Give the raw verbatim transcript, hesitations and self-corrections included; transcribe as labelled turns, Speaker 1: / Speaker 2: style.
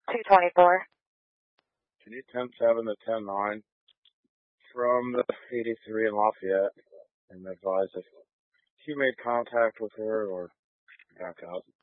Speaker 1: two twenty-four.
Speaker 2: Can you ten seven to ten nine from the eighty-three in Lafayette and advise if he made contact with her or back up?